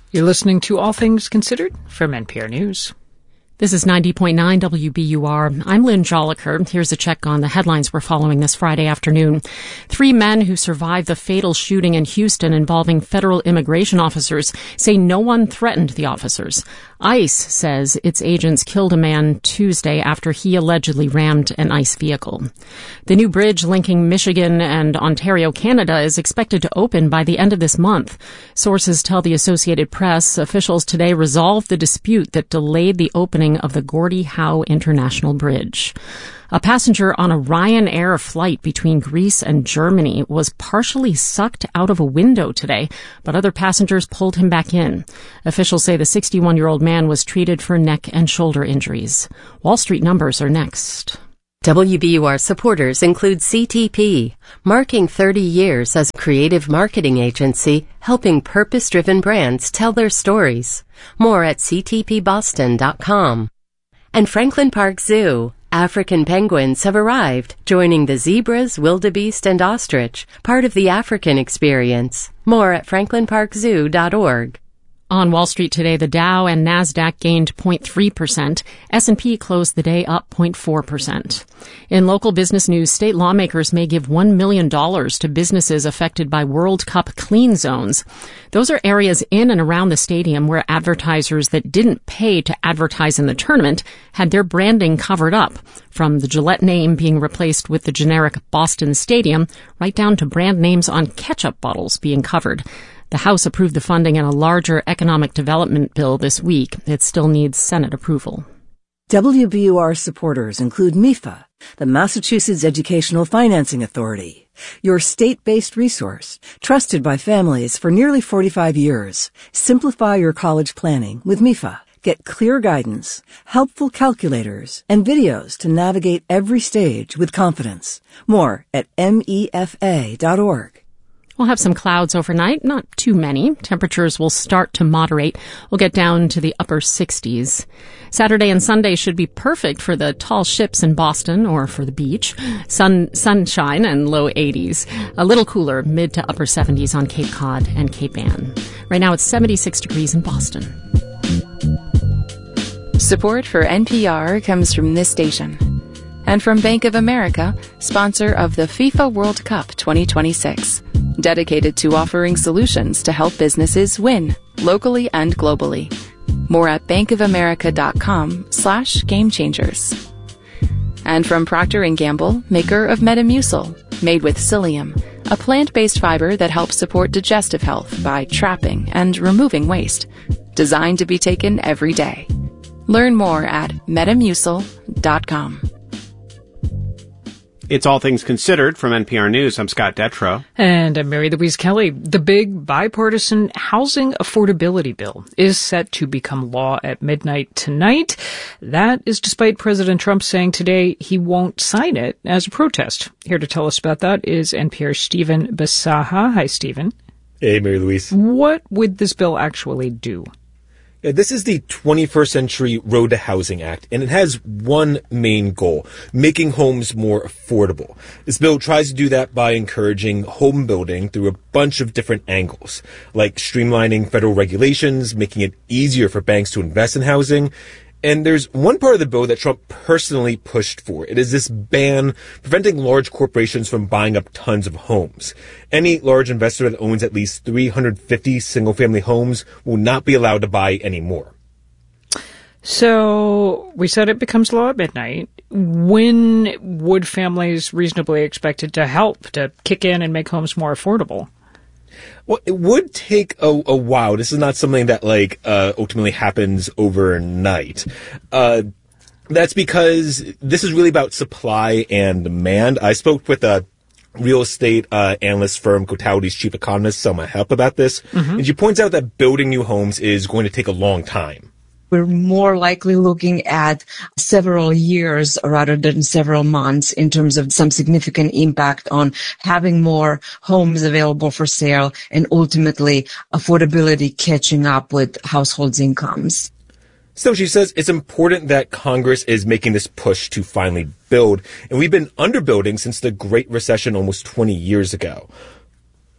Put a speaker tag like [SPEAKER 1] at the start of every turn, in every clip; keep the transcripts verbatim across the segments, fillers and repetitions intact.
[SPEAKER 1] You're listening to All Things Considered from N P R News.
[SPEAKER 2] This is ninety point nine W B U R. I'm Lynn Joliker. Here's a check on the headlines we're following this Friday afternoon. Three men who survived the fatal shooting in Houston involving federal immigration officers say no one threatened the officers. ICE says its agents killed a man Tuesday after he allegedly rammed an ICE vehicle. The new bridge linking Michigan and Ontario, Canada, is expected to open by the end of this month. Sources tell the Associated Press officials today resolved the dispute that delayed the opening of the Gordie Howe International Bridge. A passenger on a Ryanair flight between Greece and Germany was partially sucked out of a window today, but other passengers pulled him back in. Officials say the sixty-one-year-old man was treated for neck and shoulder injuries. Wall Street numbers are next.
[SPEAKER 3] W B U R supporters include C T P, marking thirty years as a creative marketing agency helping purpose-driven brands tell their stories. More at c t p boston dot com. And Franklin Park Zoo. African penguins have arrived, joining the zebras, wildebeest, and ostrich, part of the African experience. More at franklin park zoo dot org.
[SPEAKER 2] On Wall Street today, the Dow and Nasdaq gained zero point three percent. S and P closed the day up zero point four percent. In local business news, state lawmakers may give one million dollars to businesses affected by World Cup clean zones. Those are areas in and around the stadium where advertisers that didn't pay to advertise in the tournament had their branding covered up, from the Gillette name being replaced with the generic Boston Stadium, right down to brand names on ketchup bottles being covered. The House approved the funding in a larger economic development bill this week. It still needs Senate approval.
[SPEAKER 4] W B U R supporters include M I F A, the Massachusetts Educational Financing Authority, your state-based resource, trusted by families for nearly forty-five years. Simplify your college planning with M I F A. Get clear guidance, helpful calculators, and videos to navigate every stage with confidence. More at M E F A dot org.
[SPEAKER 2] We'll have some clouds overnight, not too many. Temperatures will start to moderate. We'll get down to the upper sixties. Saturday and Sunday should be perfect for the tall ships in Boston or for the beach. Sun, sunshine and low eighties. A little cooler, mid to upper seventies on Cape Cod and Cape Ann. Right now it's seventy-six degrees in Boston.
[SPEAKER 5] Support for N P R comes from this station and from Bank of America, sponsor of the FIFA World Cup twenty twenty-six. Dedicated to offering solutions to help businesses win, locally and globally. More at bankofamerica.com slash game changers. And from Procter and Gamble, maker of Metamucil, made with psyllium, a plant-based fiber that helps support digestive health by trapping and removing waste. Designed to be taken every day. Learn more at metamucil dot com.
[SPEAKER 6] It's All Things Considered from N P R News. I'm Scott Detrow.
[SPEAKER 1] And I'm Mary Louise Kelly. The big bipartisan housing affordability bill is set to become law at midnight tonight. That is despite President Trump saying today he won't sign it as a protest. Here to tell us about that is N P R's Stephen Bisaha. Hi, Stephen.
[SPEAKER 7] Hey, Mary Louise.
[SPEAKER 1] What would this bill actually do?
[SPEAKER 7] Yeah, this is the twenty-first Century Road to Housing Act, and it has one main goal, making homes more affordable. This bill tries to do that by encouraging home building through a bunch of different angles, like streamlining federal regulations, making it easier for banks to invest in housing. And there's one part of the bill that Trump personally pushed for. It is this ban preventing large corporations from buying up tons of homes. Any large investor that owns at least three hundred fifty single-family homes will not be allowed to buy any more.
[SPEAKER 1] So we said it becomes law at midnight. When would families reasonably expect it to help, to kick in and make homes more affordable?
[SPEAKER 7] Well, it would take a, a while. This is not something that, like, uh, ultimately happens overnight. Uh, that's because this is really about supply and demand. I spoke with a real estate uh, analyst firm, Cotality's chief economist, Selma Hepp, about this. Mm-hmm. And she points out that building new homes is going to take a long time.
[SPEAKER 8] We're more likely looking at several years rather than several months in terms of some significant impact on having more homes available for sale and ultimately affordability catching up with households' incomes.
[SPEAKER 7] So she says it's important that Congress is making this push to finally build. And we've been underbuilding since the Great Recession almost twenty years ago.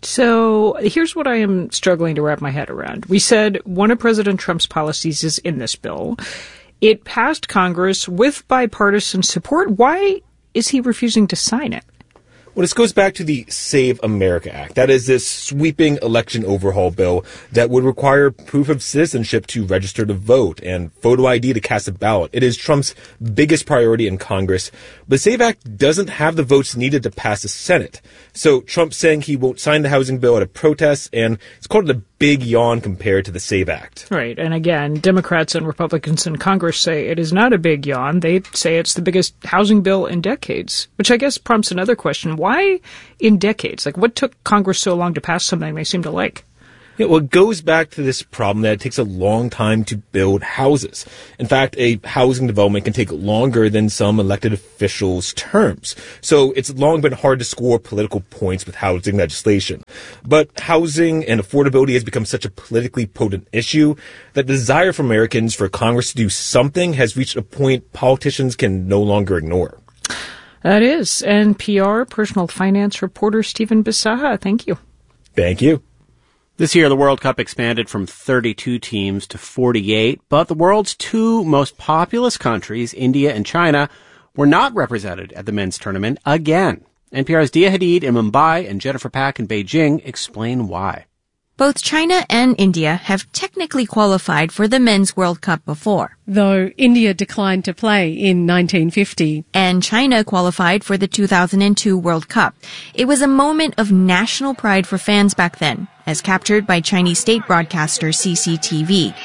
[SPEAKER 1] So here's what I am struggling to wrap my head around. We said one of President Trump's policies is in this bill. It passed Congress with bipartisan support. Why is he refusing to sign it?
[SPEAKER 7] Well, this goes back to the Save America Act. That is this sweeping election overhaul bill that would require proof of citizenship to register to vote and photo I D to cast a ballot. It is Trump's biggest priority in Congress. But the Save Act doesn't have the votes needed to pass the Senate. So Trump's saying he won't sign the housing bill at a protest, and it's called a big yawn compared to the Save Act.
[SPEAKER 1] Right. And again, Democrats and Republicans in Congress say it is not a big yawn. They say it's the biggest housing bill in decades, which I guess prompts another question. Why in decades? Like, what took Congress so long to pass something they seem to like?
[SPEAKER 7] Yeah, well, it goes back to this problem that it takes a long time to build houses. In fact, a housing development can take longer than some elected officials' terms. So it's long been hard to score political points with housing legislation. But housing and affordability has become such a politically potent issue that the desire for Americans for Congress to do something has reached a point politicians can no longer ignore.
[SPEAKER 1] That is N P R personal finance reporter Stephen Bisaha. Thank you.
[SPEAKER 7] Thank you.
[SPEAKER 6] This year, the World Cup expanded from thirty-two teams to forty-eight, but the world's two most populous countries, India and China, were not represented at the men's tournament again. N P R's Dia Hadid in Mumbai and Jennifer Pack in Beijing explain why.
[SPEAKER 9] Both China and India have technically qualified for the Men's World Cup before.
[SPEAKER 2] Though India declined to play in nineteen fifty.
[SPEAKER 9] And China qualified for the two thousand two World Cup. It was a moment of national pride for fans back then, as captured by Chinese state broadcaster C C T V.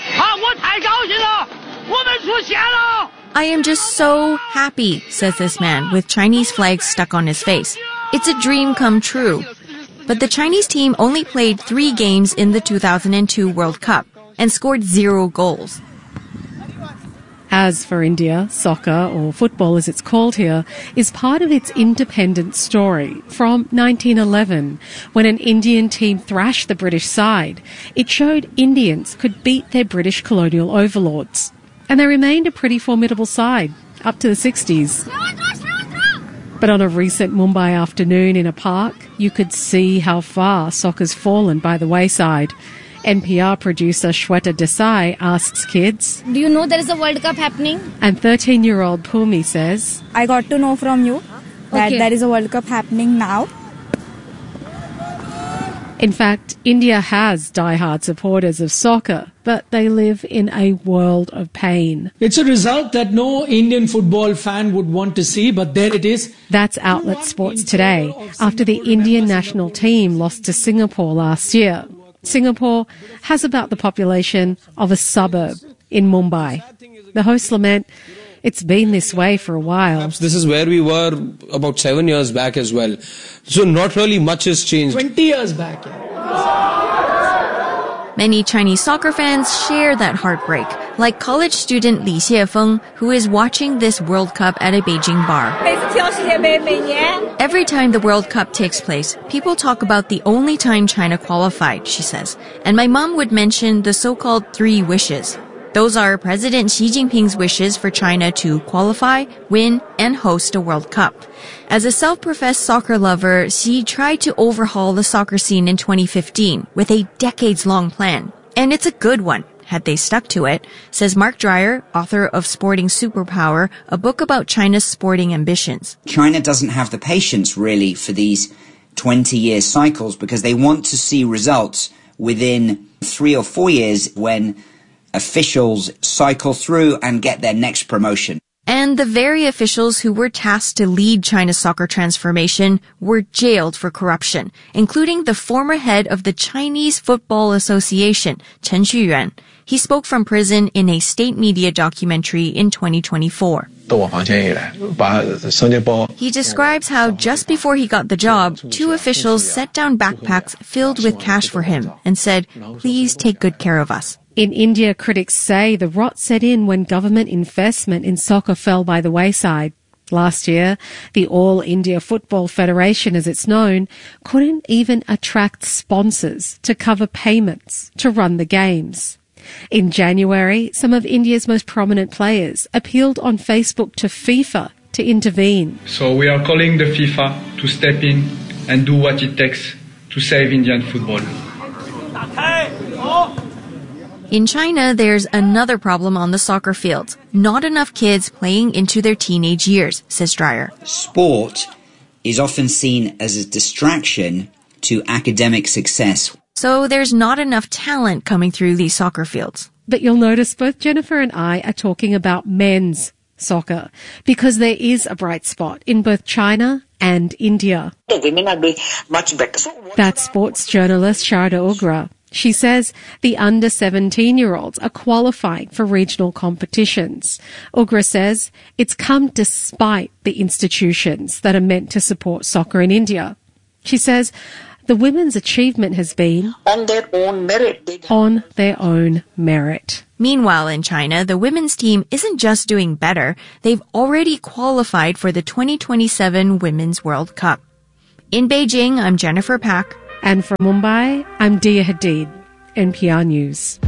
[SPEAKER 9] I am just so happy, says this man, with Chinese flags stuck on his face. It's a dream come true. But the Chinese team only played three games in the two thousand two World Cup and scored zero goals.
[SPEAKER 2] As for India, soccer, or football as it's called here, is part of its independent story from nineteen eleven, when an Indian team thrashed the British side. It showed Indians could beat their British colonial overlords. And they remained a pretty formidable side, up to the sixties. But on a recent Mumbai afternoon in a park, you could see how far soccer's fallen by the wayside. N P R producer Shweta Desai asks kids,
[SPEAKER 10] do you know there is a World Cup happening?
[SPEAKER 2] And thirteen-year-old Pumi says,
[SPEAKER 10] I got to know from you that okay. there is a World Cup happening now.
[SPEAKER 2] In fact, India has die-hard supporters of soccer, but they live in a world of pain.
[SPEAKER 11] It's a result that no Indian football fan would want to see, but there it is.
[SPEAKER 2] That's Outlet Sports Today, after the Indian national team lost to Singapore last year. Singapore has about the population of a suburb in Mumbai. The hosts lament, it's been this way for a while.
[SPEAKER 12] This is where we were about seven years back as well. So not really much has changed.
[SPEAKER 11] twenty years back. Yeah.
[SPEAKER 9] Many Chinese soccer fans share that heartbreak, like college student Li Xiefeng, who is watching this World Cup at a Beijing bar. Every time the World Cup takes place, people talk about the only time China qualified, she says. And my mom would mention the so-called three wishes. Those are President Xi Jinping's wishes for China to qualify, win, and host a World Cup. As a self-professed soccer lover, Xi tried to overhaul the soccer scene in twenty fifteen with a decades-long plan. And it's a good one, had they stuck to it, says Mark Dreyer, author of Sporting Superpower, a book about China's sporting ambitions.
[SPEAKER 13] China doesn't have the patience, really, for these twenty-year cycles because they want to see results within three or four years when officials cycle through and get their next promotion.
[SPEAKER 9] And the very officials who were tasked to lead China's soccer transformation were jailed for corruption, including the former head of the Chinese Football Association, Chen Xuyuan. He spoke from prison in a state media documentary in twenty twenty-four. He describes how just before he got the job, two officials set down backpacks filled with cash for him and said, please take good care of us.
[SPEAKER 2] In India, critics say the rot set in when government investment in soccer fell by the wayside. Last year, the All India Football Federation, as it's known, couldn't even attract sponsors to cover payments to run the games. In January, some of India's most prominent players appealed on Facebook to FIFA to intervene.
[SPEAKER 14] So we are calling the FIFA to step in and do what it takes to save Indian football.
[SPEAKER 9] In China, there's another problem on the soccer field. Not enough kids playing into their teenage years, says Dreyer.
[SPEAKER 13] Sport is often seen as a distraction to academic success.
[SPEAKER 9] So there's not enough talent coming through these soccer fields.
[SPEAKER 2] But you'll notice both Jennifer and I are talking about men's soccer because there is a bright spot in both China and India.
[SPEAKER 15] The women are doing much better. So
[SPEAKER 2] That's sports journalist Sharda Ugra. She says the under seventeen-year-olds are qualifying for regional competitions. Ugra says it's come despite the institutions that are meant to support soccer in India. She says the women's achievement has been
[SPEAKER 15] on their own merit.
[SPEAKER 2] On their own merit.
[SPEAKER 9] Meanwhile, in China, the women's team isn't just doing better. They've already qualified for the twenty twenty-seven Women's World Cup. In Beijing, I'm Jennifer Pak.
[SPEAKER 2] And from Mumbai, I'm Dia Hadid, N P R News.